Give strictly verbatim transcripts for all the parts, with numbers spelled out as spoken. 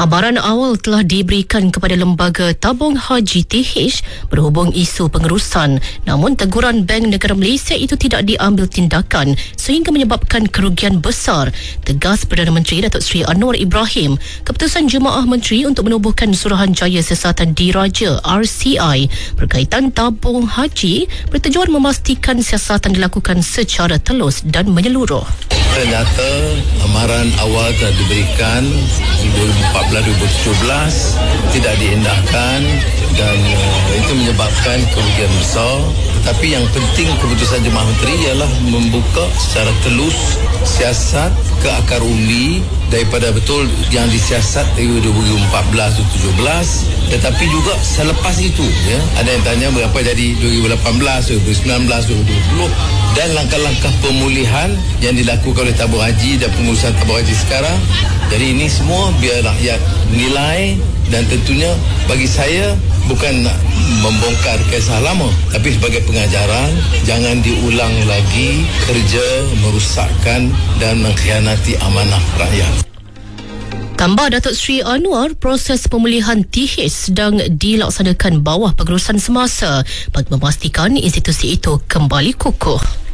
Cabaran awal telah diberikan kepada Lembaga Tabung Haji T H berhubung isu pengurusan. Namun teguran Bank Negara Malaysia itu tidak diambil tindakan sehingga menyebabkan kerugian besar. Tegas Perdana Menteri Datuk Seri Anwar Ibrahim, keputusan Jemaah Menteri untuk menubuhkan Suruhanjaya Siasatan Diraja R C I berkaitan tabung haji bertujuan memastikan siasatan dilakukan secara telus dan menyeluruh. Ternyata amaran awal telah diberikan di dua ribu empat belas dua ribu tujuh belas tidak diindahkan dan uh, itu menyebabkan kerugian besar. Tetapi yang penting keputusan Jemaah Menteri ialah membuka secara telus siasat ke akar umbi daripada betul yang disiasat dari dua ribu empat belas dua ribu tujuh belas, tetapi juga selepas itu ya. Ada yang tanya berapa jadi dua ribu lapan belas, dua ribu sembilan belas, dua ribu dua puluh dan langkah-langkah pemulihan yang dilakukan oleh tabung haji dan pengurusan tabung haji sekarang. Jadi ini semua biar rakyat menilai dan tentunya bagi saya bukan nak membongkar kisah lama, tapi sebagai pengajaran jangan diulang lagi kerja merosakkan dan mengkhianati amanah rakyat. Tambah Datuk Seri Anwar, proses pemulihan T H sedang dilaksanakan bawah pengurusan semasa bagi memastikan institusi itu kembali kukuh.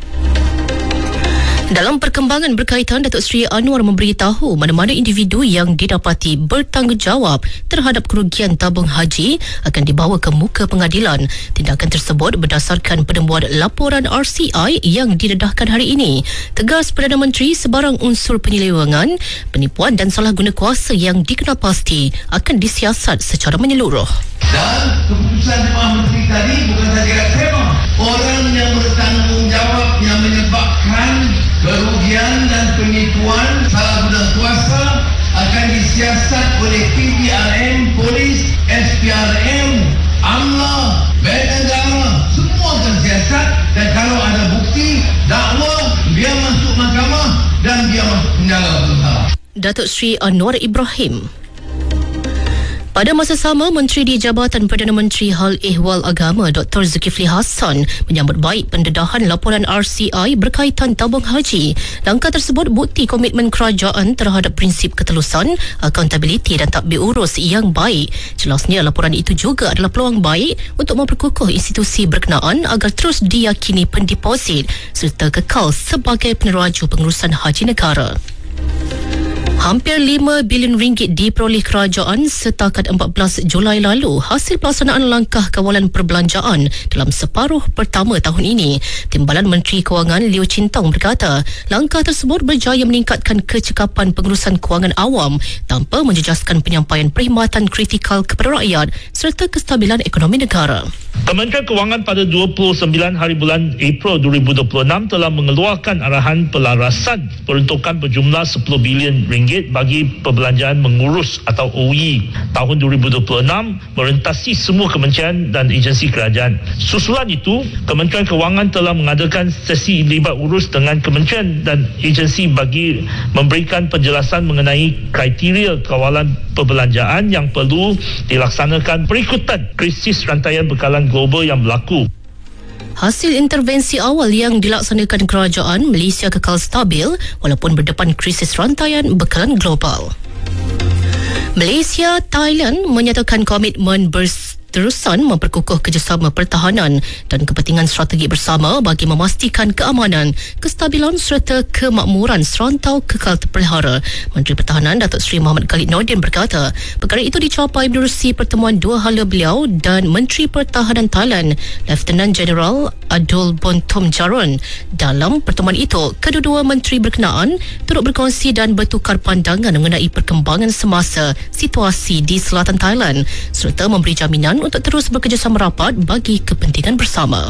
Dalam perkembangan berkaitan, Datuk Seri Anwar memberitahu mana-mana individu yang didapati bertanggungjawab terhadap kerugian tabung haji akan dibawa ke muka pengadilan. Tindakan tersebut berdasarkan penemuan laporan R C I yang didedahkan hari ini. Tegas Perdana Menteri, sebarang unsur penyelewengan, penipuan dan salah guna kuasa yang dikenal pasti akan disiasat secara menyeluruh. Dan keputusan Jemaah Menteri tadi bukan saja tema orang yang bertanggungjawab yang menyebabkan kerugian dan penipuan salah guna kuasa akan disiasat oleh P B R M, Polis, S P R M, AMNO, Bank Negara, semua akan siasat. Dan kalau ada bukti dakwa, dia masuk mahkamah dan dia masuk penjara bersalah. Datuk Seri Anwar Ibrahim. Pada masa sama, Menteri di Jabatan Perdana Menteri Hal Ehwal Agama Doktor Zulkifli Hassan menyambut baik pendedahan laporan R C I berkaitan tabung haji. Langkah tersebut bukti komitmen kerajaan terhadap prinsip ketelusan, accountability dan tadbir urus yang baik. Jelasnya laporan itu juga adalah peluang baik untuk memperkukuh institusi berkenaan agar terus diyakini pendeposit serta kekal sebagai peneraju pengurusan haji negara. Hampir lima bilion ringgit diperoleh kerajaan setakat empat belas Julai lalu hasil pelaksanaan langkah kawalan perbelanjaan dalam separuh pertama tahun ini. Timbalan Menteri Kewangan Leo Chin Tong berkata, langkah tersebut berjaya meningkatkan kecekapan pengurusan kewangan awam tanpa menjejaskan penyampaian perkhidmatan kritikal kepada rakyat serta kestabilan ekonomi negara. Kementerian Kewangan pada dua puluh sembilan hari bulan April dua ribu dua puluh enam telah mengeluarkan arahan pelarasan peruntukan berjumlah sepuluh bilion ringgit bagi perbelanjaan mengurus atau O E tahun dua ribu dua puluh enam merentasi semua kementerian dan agensi kerajaan. Susulan itu, Kementerian Kewangan telah mengadakan sesi libat urus dengan kementerian dan agensi bagi memberikan penjelasan mengenai kriteria kawalan perbelanjaan yang perlu dilaksanakan berikutan krisis rantaian bekalan global yang berlaku. Hasil intervensi awal yang dilaksanakan kerajaan, Malaysia kekal stabil walaupun berdepan krisis rantaian bekalan global. Malaysia, Thailand menyatakan komitmen bers terusan memperkukuh kerjasama pertahanan dan kepentingan strategi bersama bagi memastikan keamanan, kestabilan serta kemakmuran serantau kekal terpelihara. Menteri Pertahanan Datuk Seri Muhammad Khalid Nordin berkata, perkara itu dicapai menerusi pertemuan dua hala beliau dan Menteri Pertahanan Thailand, Lieutenant General Adul Bontom Jaron. Dalam pertemuan itu, kedua-dua menteri berkenaan turut berkongsi dan bertukar pandangan mengenai perkembangan semasa situasi di selatan Thailand serta memberi jaminan untuk terus bekerjasama rapat bagi kepentingan bersama.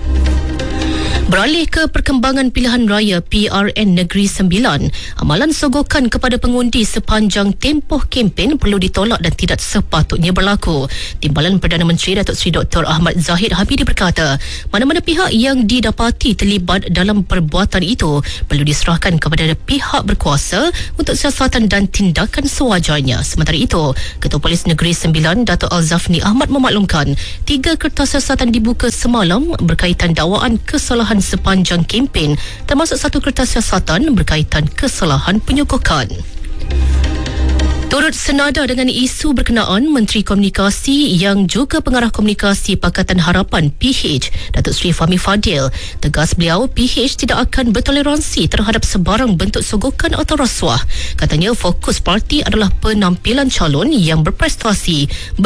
Beralih ke perkembangan pilihan raya P R N Negeri Sembilan, amalan sogokan kepada pengundi sepanjang tempoh kempen perlu ditolak dan tidak sepatutnya berlaku. Timbalan Perdana Menteri Datuk Seri Doktor Ahmad Zahid Hamidi berkata, mana-mana pihak yang didapati terlibat dalam perbuatan itu perlu diserahkan kepada pihak berkuasa untuk siasatan dan tindakan sewajarnya. Sementara itu, Ketua Polis Negeri Sembilan Datuk Al-Zafni Ahmad memaklumkan tiga kertas siasatan dibuka semalam berkaitan dakwaan kesalahan sepanjang kempen, termasuk satu kertas siasatan berkaitan kesalahan penyogokan. Turut senada dengan isu berkenaan, Menteri Komunikasi yang juga Pengarah Komunikasi Pakatan Harapan P H, Datuk Seri Fahmi Fadil, tegas beliau P H tidak akan bertoleransi terhadap sebarang bentuk sogokan atau rasuah. Katanya fokus parti adalah penampilan calon yang berprestasi